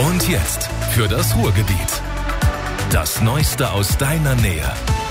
Und jetzt für das Ruhrgebiet. Das Neueste aus deiner Nähe.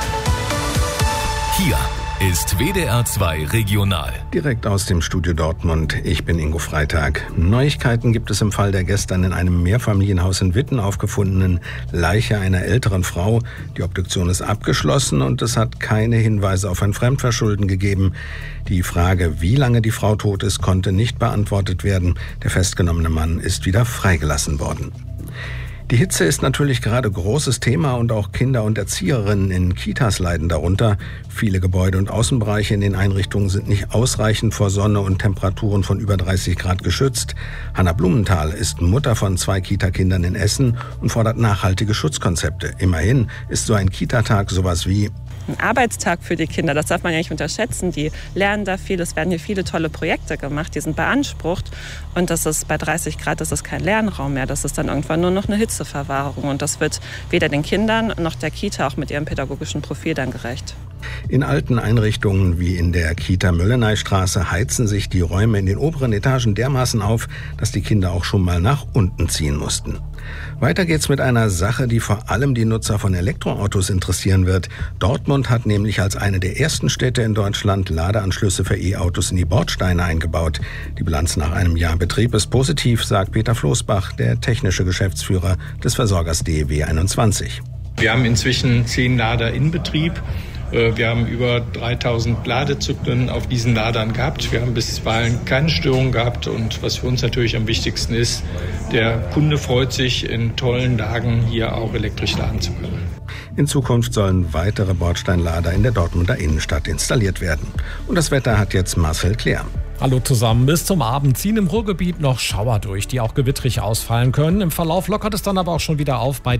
Hier ist WDR 2 Regional. Direkt aus dem Studio Dortmund. Ich bin Ingo Freitag. Neuigkeiten gibt es im Fall der gestern in einem Mehrfamilienhaus in Witten aufgefundenen Leiche einer älteren Frau. Die Obduktion ist abgeschlossen und es hat keine Hinweise auf ein Fremdverschulden gegeben. Die Frage, wie lange die Frau tot ist, konnte nicht beantwortet werden. Der festgenommene Mann ist wieder freigelassen worden. Die Hitze ist natürlich gerade großes Thema und auch Kinder und Erzieherinnen in Kitas leiden darunter. Viele Gebäude und Außenbereiche in den Einrichtungen sind nicht ausreichend vor Sonne und Temperaturen von über 30 Grad geschützt. Hanna Blumenthal ist Mutter von 2 Kitakindern in Essen und fordert nachhaltige Schutzkonzepte. Immerhin ist so ein Kitatag sowas wie ein Arbeitstag für die Kinder, das darf man ja nicht unterschätzen. Die lernen da viel, es werden hier viele tolle Projekte gemacht, die sind beansprucht. Und das ist bei 30 Grad, das ist kein Lernraum mehr, das ist dann irgendwann nur noch eine Hitzeverwahrung. Und das wird weder den Kindern noch der Kita auch mit ihrem pädagogischen Profil dann gerecht. In alten Einrichtungen wie in der Kita Möllenaystraße heizen sich die Räume in den oberen Etagen dermaßen auf, dass die Kinder auch schon mal nach unten ziehen mussten. Weiter geht's mit einer Sache, die vor allem die Nutzer von Elektroautos interessieren wird. Dortmund hat nämlich als eine der ersten Städte in Deutschland Ladeanschlüsse für E-Autos in die Bordsteine eingebaut. Die Bilanz nach einem Jahr Betrieb ist positiv, sagt Peter Floßbach, der technische Geschäftsführer des Versorgers DEW 21. Wir haben inzwischen 10 Lader in Betrieb. Wir haben über 3000 Ladezyklen auf diesen Ladern gehabt. Wir haben bisweilen keine Störungen gehabt. Und was für uns natürlich am wichtigsten ist, der Kunde freut sich, in tollen Lagen hier auch elektrisch laden zu können. In Zukunft sollen weitere Bordsteinlader in der Dortmunder Innenstadt installiert werden. Und das Wetter hat jetzt Marcel Klär. Hallo zusammen. Bis zum Abend ziehen im Ruhrgebiet noch Schauer durch, die auch gewittrig ausfallen können. Im Verlauf lockert es dann aber auch schon wieder auf bei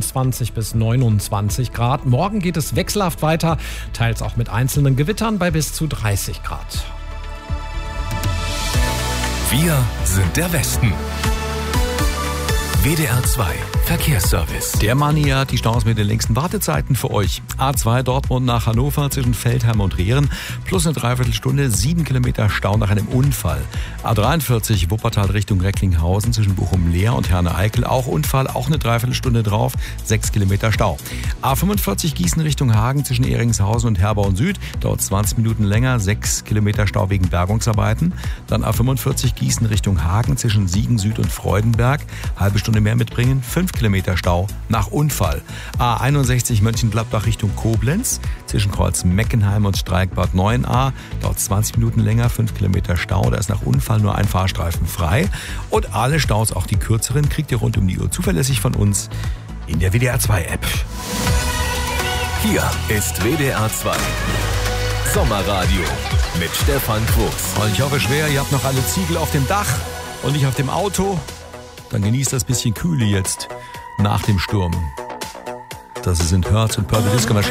23 bis 29 Grad. Morgen geht es wechselhaft weiter, teils auch mit einzelnen Gewittern bei bis zu 30 Grad. Wir sind der Westen. WDR 2 Verkehrsservice. Der Mania hat die Staus mit den längsten Wartezeiten für euch. A2 Dortmund nach Hannover zwischen Feldheim und Rehren plus eine Dreiviertelstunde, 7 Kilometer Stau nach einem Unfall. A43 Wuppertal Richtung Recklinghausen zwischen Bochum-Leer und Herne-Eickel auch Unfall, auch eine Dreiviertelstunde drauf, 6 Kilometer Stau. A45 Gießen Richtung Hagen zwischen Ehringshausen und Herborn Süd, dauert 20 Minuten länger, 6 Kilometer Stau wegen Bergungsarbeiten. Dann A45 Gießen Richtung Hagen zwischen Siegen Süd und Freudenberg, halbe Stunde mehr mitbringen, 5 Kilometer Stau nach Unfall. A61 Mönchengladbach Richtung Koblenz zwischen Kreuz Meckenheim und Streikbad 9a, dauert 20 Minuten länger, 5 Kilometer Stau, da ist nach Unfall nur ein Fahrstreifen frei. Und alle Staus, auch die kürzeren, kriegt ihr rund um die Uhr zuverlässig von uns in der WDR 2 App. Hier ist WDR 2 Sommerradio mit Stefan Quos. Und ich hoffe schwer, ihr habt noch alle Ziegel auf dem Dach und nicht auf dem Auto. Dann genießt das bisschen Kühle jetzt nach dem Sturm. Das sind Hertz und Purple Disco Machine.